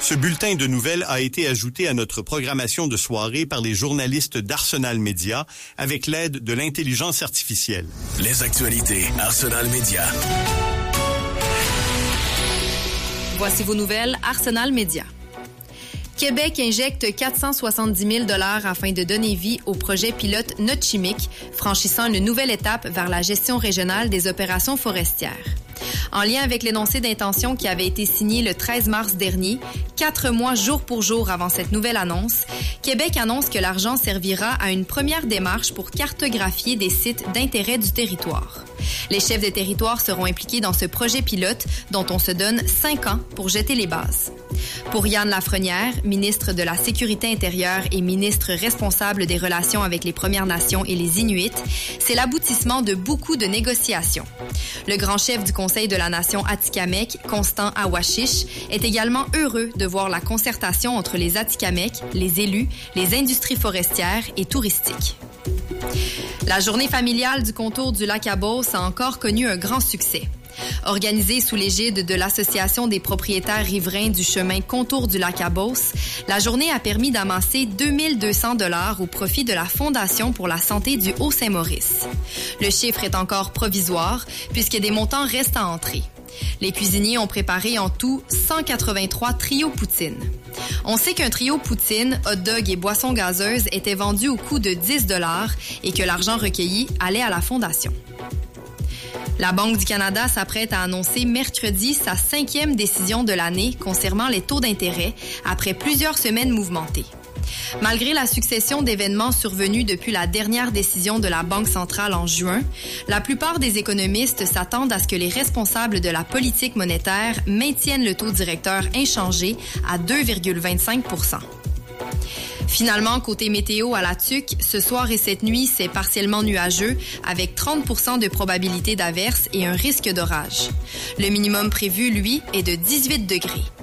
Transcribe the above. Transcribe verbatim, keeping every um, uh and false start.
Ce bulletin de nouvelles a été ajouté à notre programmation de soirée par les journalistes d'Arsenal Média avec l'aide de l'intelligence artificielle. Les actualités Arsenal Média. Voici vos nouvelles Arsenal Média. Québec injecte quatre cent soixante-dix mille dollars afin de donner vie au projet pilote Notchimic, franchissant une nouvelle étape vers la gestion régionale des opérations forestières. En lien avec l'énoncé d'intention qui avait été signé le treize mars dernier, quatre mois jour pour jour avant cette nouvelle annonce, Québec annonce que l'argent servira à une première démarche pour cartographier des sites d'intérêt du territoire. Les chefs de territoire seront impliqués dans ce projet pilote dont on se donne cinq ans pour jeter les bases. Pour Yann Lafrenière, ministre de la Sécurité intérieure et ministre responsable des relations avec les Premières Nations et les Inuits, c'est l'aboutissement de beaucoup de négociations. Le grand chef du Conseil de la Nation Atikamekw, Constant Awashish, est également heureux de voir la concertation entre les Atikamekw, les élus, les industries forestières et touristiques. La journée familiale du contour du lac à Beauce a encore connu un grand succès. Organisée sous l'égide de l'Association des propriétaires riverains du chemin Contour du lac à Beauce, la journée a permis d'amasser deux mille deux cents dollars au profit de la Fondation pour la santé du Haut-Saint-Maurice. Le chiffre est encore provisoire puisque des montants restent à entrer. Les cuisiniers ont préparé en tout cent quatre-vingt-trois trios poutine. On sait qu'un trio poutine, hot dog et boisson gazeuse était vendu au coût de dix dollars et que l'argent recueilli allait à la Fondation. La Banque du Canada s'apprête à annoncer mercredi sa cinquième décision de l'année concernant les taux d'intérêt après plusieurs semaines mouvementées. Malgré la succession d'événements survenus depuis la dernière décision de la Banque centrale en juin, la plupart des économistes s'attendent à ce que les responsables de la politique monétaire maintiennent le taux directeur inchangé à deux virgule vingt-cinq pour cent. Finalement, côté météo à la Tuque, ce soir et cette nuit, c'est partiellement nuageux avec trente pour cent de probabilité d'averse et un risque d'orage. Le minimum prévu, lui, est de dix-huit degrés.